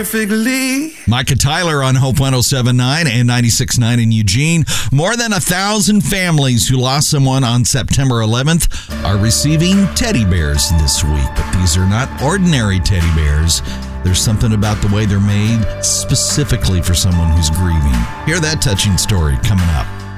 perfectly. Micah Tyler on Hope 107.9 and 96.9 in Eugene. More than 1,000 families who lost someone on September 11th are receiving teddy bears this week. But these are not ordinary teddy bears. There's something about the way they're made specifically for someone who's grieving. Hear that touching story coming up.